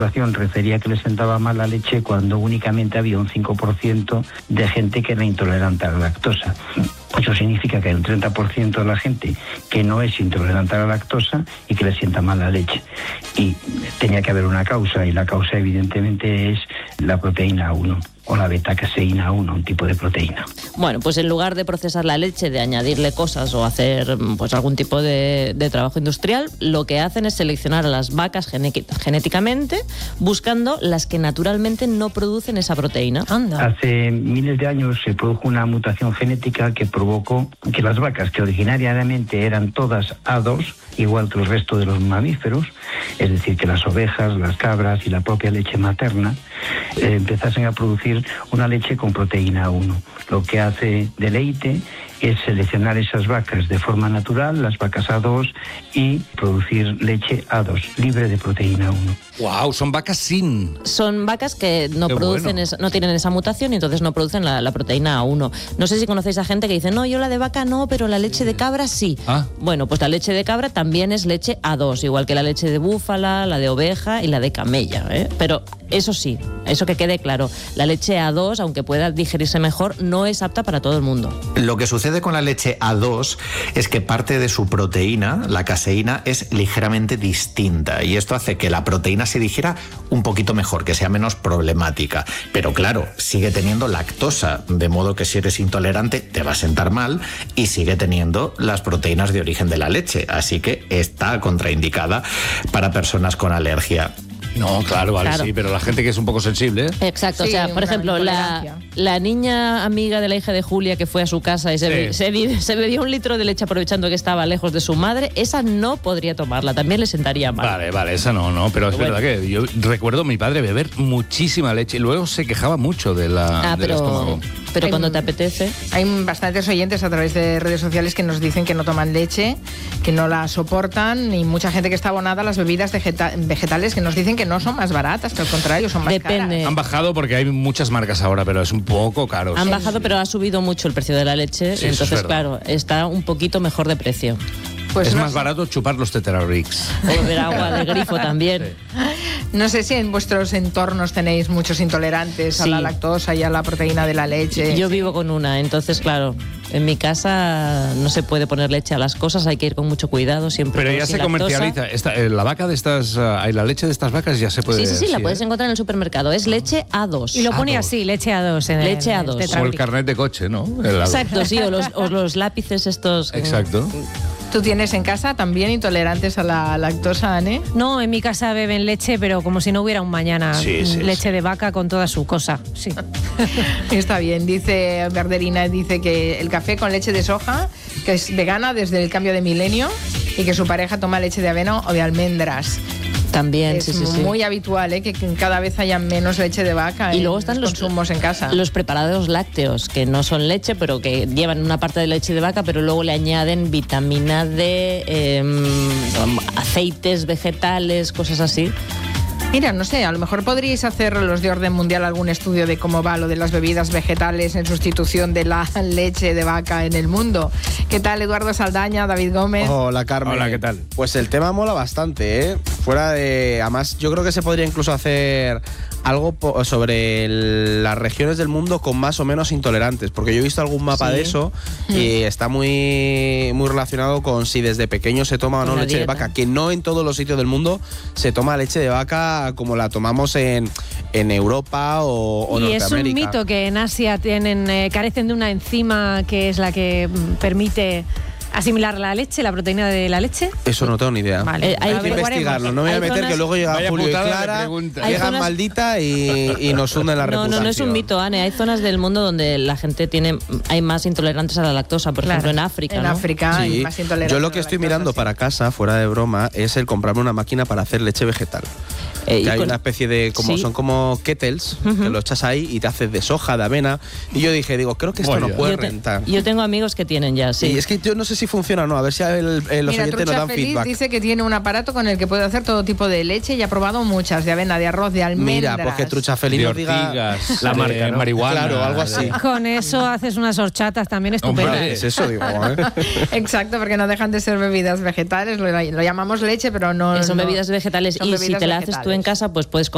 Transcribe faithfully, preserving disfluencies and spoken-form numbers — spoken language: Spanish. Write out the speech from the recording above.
refería que le sentaba mal la leche cuando únicamente había un cinco por ciento de gente que era intolerante a la lactosa. Eso significa que hay un treinta por ciento de la gente que no es intolerante a la lactosa y que le sienta mal la leche. Y tenía que haber una causa, y la causa evidentemente es la proteína A uno. O la beta-caseína A uno, un tipo de proteína. Bueno, pues en lugar de procesar la leche, de añadirle cosas o hacer pues algún tipo de, de trabajo industrial, lo que hacen es seleccionar a las vacas genéticamente, buscando las que naturalmente no producen esa proteína. Anda. Hace miles de años se produjo una mutación genética que provocó que las vacas, que originariamente eran todas A dos, igual que el resto de los mamíferos, es decir, que las ovejas, las cabras y la propia leche materna, eh, empezasen a producir una leche con proteína A uno. Lo que hace Deleite es seleccionar esas vacas de forma natural, las vacas A dos, y producir leche A dos, libre de proteína A uno. ¡Wow! Son vacas sin... Son vacas que no Qué producen, bueno. esa, no tienen esa mutación y entonces no producen la, la proteína A uno. No sé si conocéis a gente que dice, no, yo la de vaca no, pero la leche de cabra sí. Ah. Bueno, pues la leche de cabra también es leche A dos, igual que la leche de búfala, la de oveja y la de camella, ¿eh? Pero eso sí, eso que quede claro, la leche A dos, aunque pueda digerirse mejor, no es apta para todo el mundo. Lo que sucede con la leche A dos es que parte de su proteína, la caseína, es ligeramente distinta, y esto hace que la proteína se digiera un poquito mejor, que sea menos problemática. Pero claro, sigue teniendo lactosa, de modo que si eres intolerante te va a sentar mal, y sigue teniendo las proteínas de origen de la leche, así que está contraindicada para personas con alergia. No, claro, vale, Claro. sí, pero la gente que es un poco sensible... ¿eh? Exacto, Sí, o sea, por una ejemplo, la, intolerancia. la niña amiga de la hija de Julia que fue a su casa y se, Sí. be- se, be- se bebió un litro de leche aprovechando que estaba lejos de su madre, esa no podría tomarla, también le sentaría mal. Vale, vale, esa no, no, pero es Bueno. verdad que yo recuerdo a mi padre beber muchísima leche y luego se quejaba mucho de la, Ah, del pero, estómago. pero Hay cuando un- te apetece... Hay bastantes oyentes a través de redes sociales que nos dicen que no toman leche, que no la soportan, y mucha gente que está abonada a las bebidas vegeta- vegetales que nos dicen que no son más baratas, que al contrario son más Depende. caras. Han bajado porque hay muchas marcas ahora, pero es un poco caro. Han sí. bajado, pero ha subido mucho el precio de la leche, Sí, eso es entonces, verdad. claro, está un poquito mejor de precio. Pues es no más sé- barato chupar los Tetrarix. O beber agua de grifo también. No sé si en vuestros entornos tenéis muchos intolerantes a Sí. la lactosa y a la proteína de la leche. Yo vivo con una, entonces, claro, en mi casa no se puede poner leche a las cosas, hay que ir con mucho cuidado, siempre. Pero todo ya sin se lactosa. comercializa. Esta, eh, la vaca de estas, ah, y la leche de estas vacas ya se puede... Sí, sí, sí, la ¿eh? puedes encontrar en el supermercado. Es leche A dos. Y lo pone A dos. así, leche A dos. En el- Leche A dos. el O el Tetrabric. carnet de coche, ¿no? El- Exacto, sí, o los, o los lápices estos. Exacto. ¿Tú tienes en casa también intolerantes a la lactosa, Anne? No, en mi casa beben leche, pero como si no hubiera un mañana. Sí, sí, leche sí. de vaca con toda su cosa. Sí. Está bien, dice Verderina, dice que el café con leche de soja, que es vegana desde el cambio de milenio, y que su pareja toma leche de avena o de almendras. También, Es sí, sí, sí. muy habitual, ¿eh? Que cada vez haya menos leche de vaca Y en luego están los consumos en casa. Los preparados lácteos, que no son leche, pero que llevan una parte de leche de vaca, pero luego le añaden vitamina D, eh, aceites vegetales, cosas así. Mira, no sé, a lo mejor podríais hacer los de orden mundial algún estudio de cómo va lo de las bebidas vegetales en sustitución de la leche de vaca en el mundo. ¿Qué tal, Eduardo Saldaña, David Gómez? Hola, Carmen. Hola, ¿qué tal? Pues el tema mola bastante, ¿eh? Fuera de... Además, yo creo que se podría incluso hacer algo po- sobre el- las regiones del mundo con más o menos intolerantes, porque yo he visto algún mapa Sí. de eso y está muy, muy relacionado con si desde pequeño se toma o Con no la leche dieta. de vaca, que no en todos los sitios del mundo se toma leche de vaca como la tomamos en, en Europa o, o Y es un Norteamérica. mito que en Asia tienen, eh, carecen de una enzima que es la que mm, permite asimilar la leche, la proteína de la leche. Eso no tengo ni idea. Vale, Eh, hay Hay que averiguaremos. investigarlo, no me voy a Hay meter zonas- que luego llega Vaya Julio y putada de Clara, pregunta. Hay llegan zonas- maldita y, y nos hunden la No, reputación. no, no es un mito, Anne. Hay zonas del mundo donde la gente tiene, hay más intolerantes a la lactosa, por Claro. ejemplo en África, En ¿no? África hay Sí. más intolerantes. Yo lo a que la estoy lactosa, mirando sí. para casa, fuera de broma, es el comprarme una máquina para hacer leche vegetal. Eh, y Que hay con- una especie de, como Sí. son como kettles, que lo echas ahí y te haces de soja, de avena. Y yo dije, digo, creo que esto Vaya. no puede yo, te- rentar. yo tengo amigos que tienen ya, sí. Y es que yo no sé si funciona o no, a ver si el, el- los Mira, oyentes nos Trucha dan Feliz feedback. dice que tiene un aparato con el que puede hacer todo tipo de leche y ha probado muchas, de avena, de arroz, de almendras. Mira, pues que Trucha Feliz De nos diga ortigas, la de marca, ¿no? marihuana. Claro, algo así. Con eso haces unas horchatas también estupendas. Hombre. Es eso, digo, ¿eh? Exacto, porque no dejan de ser bebidas vegetales, lo, lo llamamos leche, pero no... Eh, son no- bebidas vegetales son y si bebidas te la haces tú en vegetales. casa, pues puedes